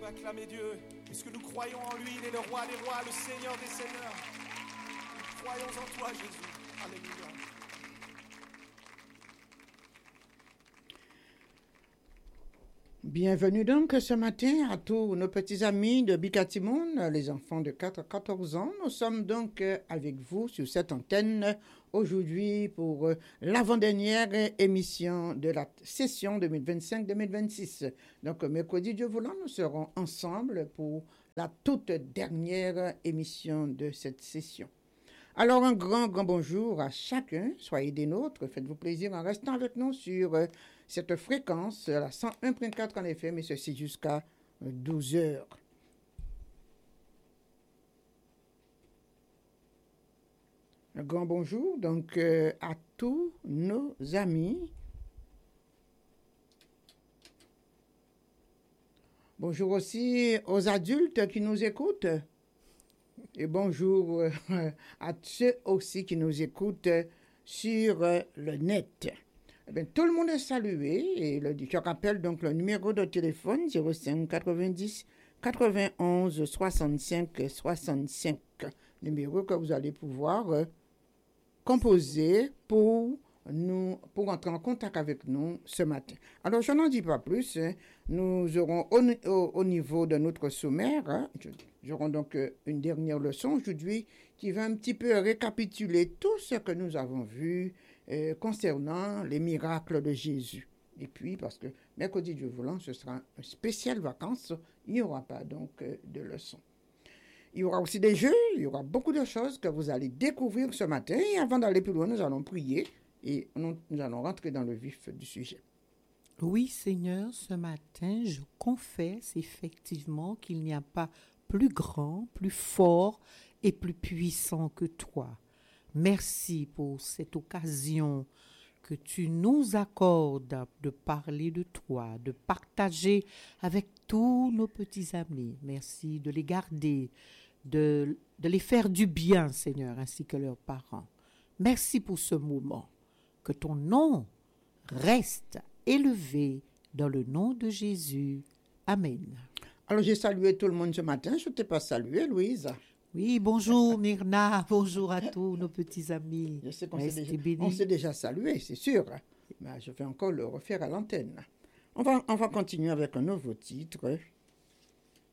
pouvez acclamer Dieu, puisque nous croyons en lui, il est le roi des rois, le Seigneur des seigneurs. Nous croyons en toi, Jésus. Alléluia. Bienvenue donc ce matin à tous nos petits amis de Bikatimoun, les enfants de 4 à 14 ans. Nous sommes donc avec vous sur cette antenne aujourd'hui pour l'avant-dernière émission de la session 2025-2026. Donc mercredi, Dieu voulant, nous serons ensemble pour la toute dernière émission de cette session. Alors un grand bonjour à chacun, soyez des nôtres, faites-vous plaisir en restant avec nous sur cette fréquence, la 101.4 en FM, et ceci jusqu'à 12 heures. Un grand bonjour donc à tous nos amis. Bonjour aussi aux adultes qui nous écoutent. Et bonjour à ceux aussi qui nous écoutent sur le net. Eh bien, tout le monde est salué et je rappelle donc le numéro de téléphone 05 90 91 65 65, numéro que vous allez pouvoir composer pour entrer en contact avec nous ce matin. Alors, je n'en dis pas plus. Nous aurons au niveau de notre sommaire, nous aurons donc une dernière leçon aujourd'hui qui va un petit peu récapituler tout ce que nous avons vu concernant les miracles de Jésus. Et puis, parce que mercredi Dieu voulant, ce sera une spéciale vacances, il n'y aura pas donc de leçon. Il y aura aussi des jeux, il y aura beaucoup de choses que vous allez découvrir ce matin. Et avant d'aller plus loin, nous allons prier et nous allons rentrer dans le vif du sujet. Oui, Seigneur, ce matin, je confesse effectivement qu'il n'y a pas plus grand, plus fort et plus puissant que toi. Merci pour cette occasion que tu nous accordes de parler de toi, de partager avec tous nos petits amis. Merci de les garder, de les faire du bien, Seigneur, ainsi que leurs parents. Merci pour ce moment. Que ton nom reste élevé dans le nom de Jésus. Amen. Alors, j'ai salué tout le monde ce matin. Je ne t'ai pas salué, Louise. Oui, bonjour Myrna, bonjour à tous nos petits amis. Je sais qu'on s'est déjà salué, c'est sûr. Mais je vais encore le refaire à l'antenne. On va continuer avec un nouveau titre.